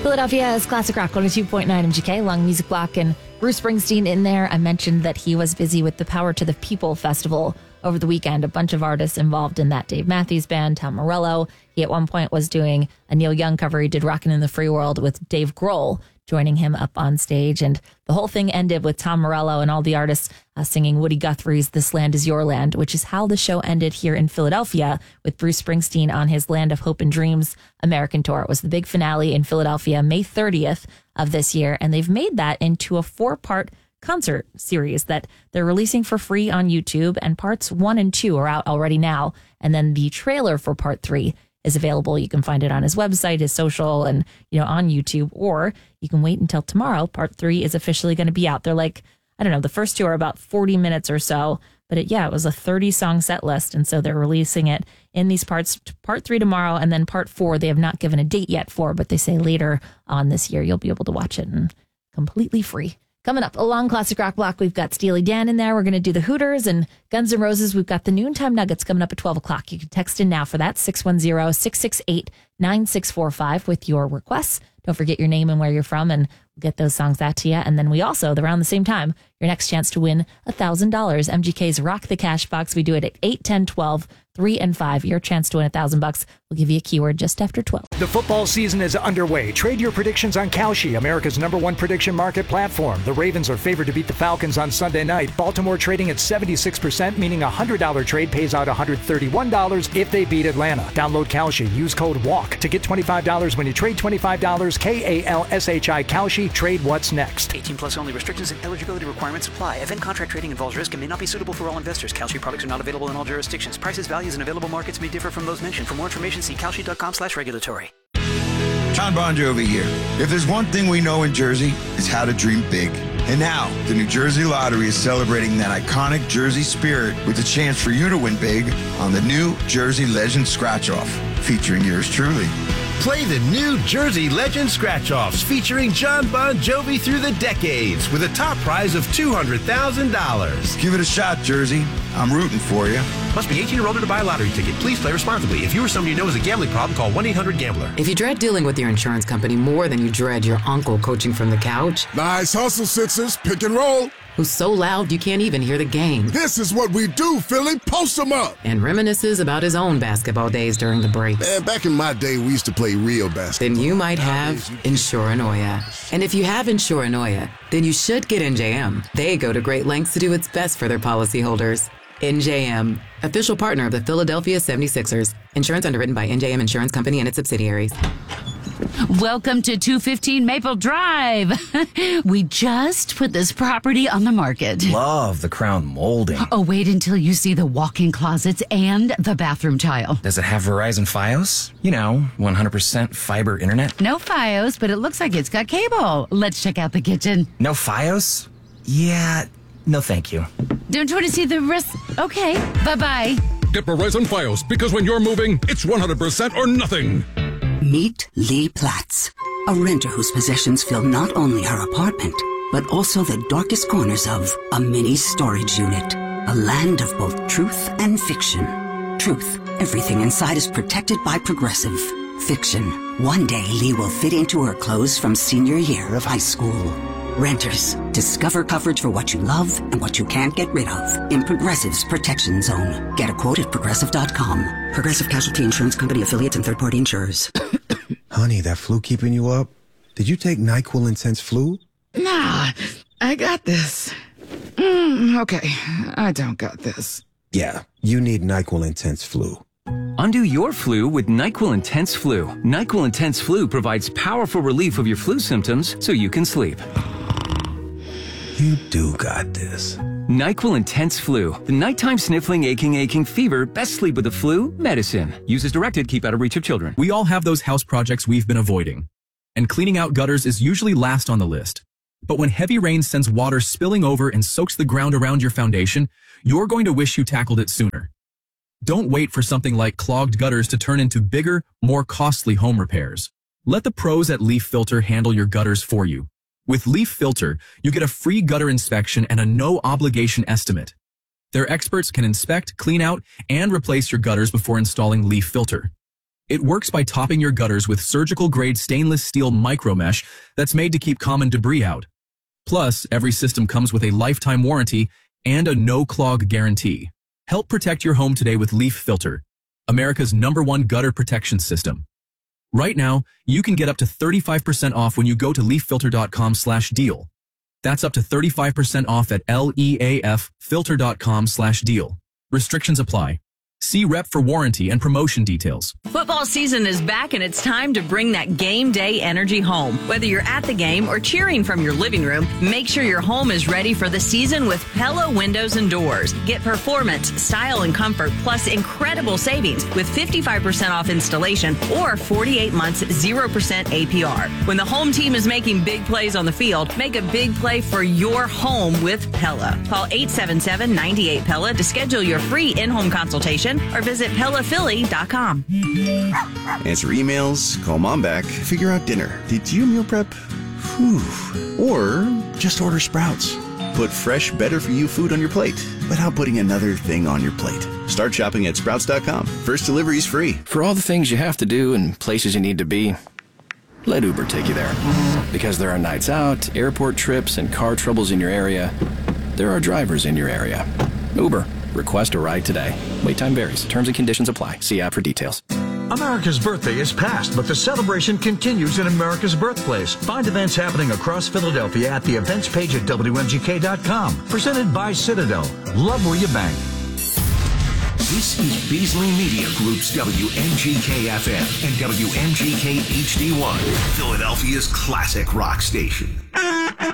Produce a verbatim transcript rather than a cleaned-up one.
Philadelphia's Classic Rock one oh two point nine M G K, long music block, and Bruce Springsteen in there. I mentioned that he was busy with the Power to the People Festival over the weekend. A bunch of artists involved in that. Dave Matthews Band, Tom Morello. He at one point was doing a Neil Young cover. He did Rockin' in the Free World with Dave Grohl joining him up on stage. And the whole thing ended with Tom Morello and all the artists uh, singing Woody Guthrie's This Land Is Your Land, which is how the show ended here in Philadelphia with Bruce Springsteen on his Land of Hope and Dreams American tour. It was the big finale in Philadelphia, May thirtieth of this year. And they've made that into a four-part concert series that they're releasing for free on YouTube. And parts one and two are out already now. And then the trailer for part three is available. You can find it on his website, his social, and, you know, on YouTube, or you can wait until tomorrow. Part three is officially going to be out. They're like, I don't know, the first two are about forty minutes or so, but it, yeah, it was a thirty song set list. And so they're releasing it in these parts, part three tomorrow. And then part four, they have not given a date yet for, but they say later on this year, you'll be able to watch it and completely free. Coming up, along Classic Rock Block, we've got Steely Dan in there. We're going to do the Hooters and Guns N' Roses. We've got the Noontime Nuggets coming up at twelve o'clock. You can text in now for that, six one zero, six six eight, nine six four five with your requests. Don't forget your name and where you're from, and we'll get those songs out to you. And then we also, around the same time, your next chance to win one thousand dollars. M G K's Rock the Cash Box. We do it at eight, ten, twelve, three, and five. Your chance to win one thousand bucks. We'll give you a keyword just after twelve. The football season is underway. Trade your predictions on Kalshi, America's number one prediction market platform. The Ravens are favored to beat the Falcons on Sunday night. Baltimore trading at seventy-six percent, meaning a one hundred dollars trade pays out one hundred thirty-one dollars if they beat Atlanta. Download Kalshi. Use code WALK to get twenty-five dollars when you trade twenty-five dollars. K A L S H I Kalshi. Trade what's next. eighteen plus only. Restrictions and eligibility requirements apply. Event contract trading involves risk and may not be suitable for all investors. Kalshi products are not available in all jurisdictions. Prices, values, and available markets may differ from those mentioned. For more information, see kalshi.com slash regulatory. John Bon Jovi here. If there's one thing we know in Jersey, it's how to dream big. And now, the New Jersey Lottery is celebrating that iconic Jersey spirit with a chance for you to win big on the New Jersey Legend Scratch-Off, featuring yours truly. Play the New Jersey Legend Scratch-Offs featuring John Bon Jovi through the decades with a top prize of two hundred thousand dollars. Give it a shot, Jersey. I'm rooting for you. Must be eighteen or older to buy a lottery ticket. Please play responsibly. If you or somebody you know has a gambling problem, call one eight hundred gambler. If you dread dealing with your insurance company more than you dread your uncle coaching from the couch. Nice hustle, Sixers. Pick and roll. Who's so loud you can't even hear the game. This is what we do, Philly. Post them up. And reminisces about his own basketball days during the breaks. Man, back in my day, we used to play real basketball. Then you might have Insuranoia. And if you have Insuranoia, then you should get N J M. They go to great lengths to do what's best for their policyholders. N J M, official partner of the Philadelphia seventy-sixers. Insurance underwritten by N J M Insurance Company and its subsidiaries. Welcome to two fifteen Maple Drive. We just put this property on the market. Love the crown molding. Oh, wait until you see the walk-in closets and the bathroom tile. Does it have Verizon Fios? You know, one hundred percent fiber internet? No Fios, but it looks like it's got cable. Let's check out the kitchen. No Fios? Yeah, no thank you. Don't you want to see the rest? Okay, bye-bye. Get Verizon Fios, because when you're moving, it's one hundred percent or nothing. Meet Lee Platts, a renter whose possessions fill not only her apartment, but also the darkest corners of a mini storage unit. A land of both truth and fiction. Truth, everything inside is protected by Progressive. Fiction, one day Lee will fit into her clothes from senior year of high school. Renters, discover coverage for what you love and what you can't get rid of in Progressive's Protection Zone. Get a quote at Progressive dot com. Progressive Casualty Insurance Company affiliates and third-party insurers. Honey, that flu keeping you up? Did you take NyQuil Intense Flu? Nah, I got this. Mm, okay, I don't got this. Yeah, you need NyQuil Intense Flu. Undo your flu with NyQuil Intense Flu. NyQuil Intense Flu provides powerful relief of your flu symptoms so you can sleep. You do got this. NyQuil Intense Flu. The nighttime sniffling, aching, aching fever. Best sleep with the flu medicine. Use as directed. Keep out of reach of children. We all have those house projects we've been avoiding. And cleaning out gutters is usually last on the list. But when heavy rain sends water spilling over and soaks the ground around your foundation, you're going to wish you tackled it sooner. Don't wait for something like clogged gutters to turn into bigger, more costly home repairs. Let the pros at Leaf Filter handle your gutters for you. With Leaf Filter, you get a free gutter inspection and a no-obligation estimate. Their experts can inspect, clean out, and replace your gutters before installing Leaf Filter. It works by topping your gutters with surgical-grade stainless steel micromesh that's made to keep common debris out. Plus, every system comes with a lifetime warranty and a no-clog guarantee. Help protect your home today with Leaf Filter, America's number one gutter protection system. Right now, you can get up to thirty-five percent off when you go to leaf filter dot com slash deal. That's up to thirty-five percent off at leaf filter dot com slash deal. Restrictions apply. See rep for warranty and promotion details. Football season is back, and it's time to bring that game day energy home. Whether you're at the game or cheering from your living room, make sure your home is ready for the season with Pella Windows and Doors. Get performance, style, and comfort, plus incredible savings with fifty-five percent off installation or forty-eight months, zero percent A P R. When the home team is making big plays on the field, make a big play for your home with Pella. Call eight seven seven, nine eight, Pella to schedule your free in-home consultation or visit Pella Philly dot com. Answer emails, call mom back, figure out dinner. Did you meal prep? Whew. Or just order Sprouts. Put fresh, better-for-you food on your plate without putting another thing on your plate. Start shopping at Sprouts dot com. First delivery's free. For all the things you have to do and places you need to be, let Uber take you there. Because there are nights out, airport trips, and car troubles in your area, there are drivers in your area. Uber. Request a ride today. Wait time varies. Terms and conditions apply. See app for details. America's birthday is past, but the celebration continues in America's birthplace. Find events happening across Philadelphia at the events page at W M G K dot com. Presented by Citadel. Love where you bank. This is Beasley Media Group's W M G K F M and W M G K H D one, Philadelphia's classic rock station.